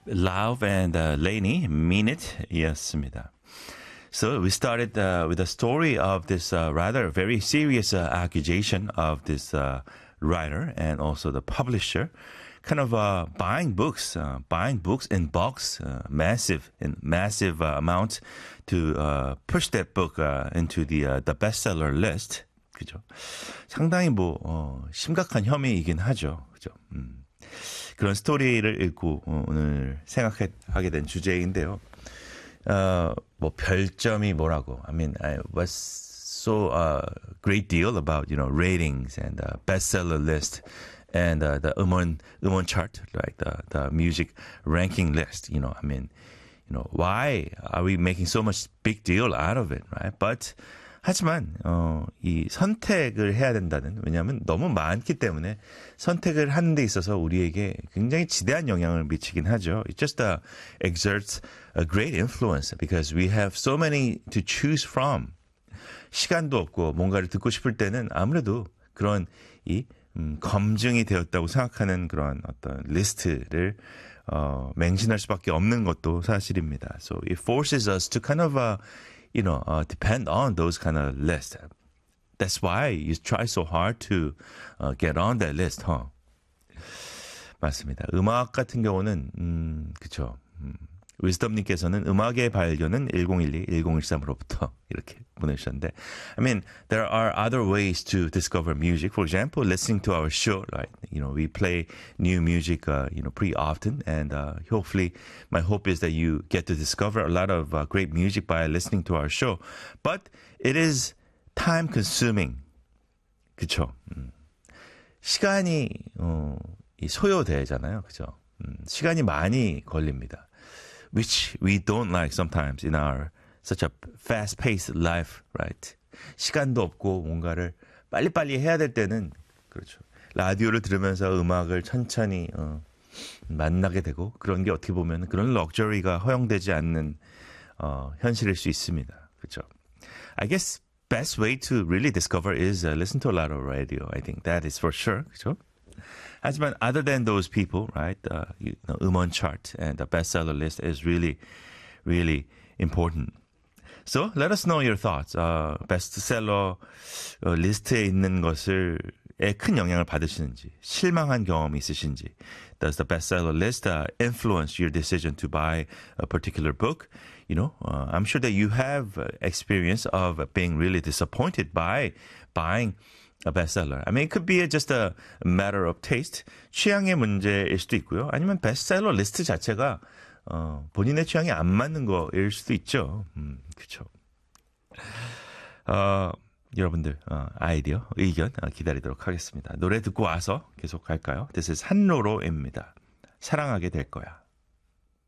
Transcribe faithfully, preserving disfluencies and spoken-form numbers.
Love and uh, Lainey, Mean It 였습니다. So we started uh, with a story of this uh, rather very serious uh, accusation of this uh, writer and also the publisher kind of uh, buying books, uh, buying books in bulks, uh, massive, in massive uh, amounts to uh, push that book uh, into the uh, the bestseller list. 그죠? 상당히 뭐 어, 심각한 혐의이긴 하죠. 그죠? 음. 그런 스토리를 읽고 어, 오늘 생각하게 된 주제인데요. 어, 뭐 별점이 뭐라고? I mean, I was so uh, great deal about you know ratings and uh, bestseller list and uh, the 음원 음원 chart, like the the music ranking list. You know, I mean, you know, why are we making so much big deal out of it, right? But 하지만 어, 이 선택을 해야 된다는, 왜냐하면 너무 많기 때문에 선택을 하는 데 있어서 우리에게 굉장히 지대한 영향을 미치긴 하죠. It just uh, exerts a great influence because we have so many to choose from. 시간도 없고 뭔가를 듣고 싶을 때는 아무래도 그런 이 음, 검증이 되었다고 생각하는 그런 어떤 리스트를 어, 맹신할 수밖에 없는 것도 사실입니다. So it forces us to kind of uh, you know, uh, depend on those kind of lists. That's why you try so hard to uh, get on that list, huh? 맞습니다. 음악 같은 경우는, 음, 그쵸. 음, 위즈덤님께서는 음악의 발견은 천십이, 천십삼으로부터 이렇게 보내주셨는데, I mean, there are other ways to discover music. For example, listening to our show, right? You know, we play new music, uh, you know, pretty often, and uh, hopefully, my hope is that you get to discover a lot of uh, great music by listening to our show. But it is time consuming. 그쵸? 음. 시간이 어, 이 소요되잖아요, 그죠? 음, 시간이 많이 걸립니다. Which we don't like sometimes in our such a fast-paced life, right? 시간도 없고 뭔가를 빨리빨리 해야 될 때는 그렇죠. 라디오를 들으면서 음악을 천천히 어, 만나게 되고 그런 게 어떻게 보면 그런 럭셔리가 허용되지 않는 어, 현실일 수 있습니다. 그렇죠. I guess best way to really discover is uh, listen to a lot of radio. I think that is for sure. 그렇죠. 하지만 other than those people, right, uh, you know, 음원 chart and the bestseller list is really, really important. So let us know your thoughts. Uh, bestseller uh, 리스트에 있는 것을 에 큰 영향을 받으시는지, 실망한 경험이 있으신지. Does the bestseller list uh, influence your decision to buy a particular book? You know, uh, I'm sure that you have experience of being really disappointed by buying a bestseller. I mean, it could be just a matter of taste. 취향의 문제일 수도 있고요. 아니면 bestseller 리스트 자체가 어, 본인의 취향에 안 맞는 거일 수도 있죠. 음, 그렇죠. 어, 여러분들 어, 아이디어, 의견 어, 기다리도록 하겠습니다. 노래 듣고 와서 계속 갈까요? This is 한로로입니다. 사랑하게 될 거야.